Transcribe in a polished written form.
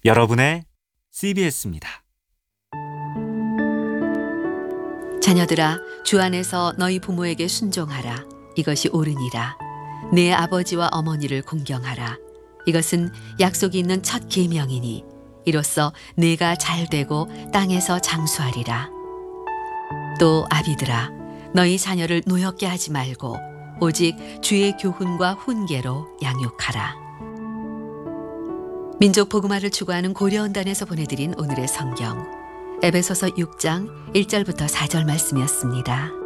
여러분의 CBS입니다. 자녀들아, 주 안에서 너희 부모에게 순종하라. 이것이 옳으니라. 내 아버지와 어머니를 공경하라. 이것은 약속이 있는 첫 계명이니 이로써 네가 잘되고 땅에서 장수하리라. 또 아비들아, 너희 자녀를 노엽게 하지 말고 오직 주의 교훈과 훈계로 양육하라. 민족 복음화를 추구하는 고려원단에서 보내드린 오늘의 성경 에베소서 6장 1절부터 4절 말씀이었습니다.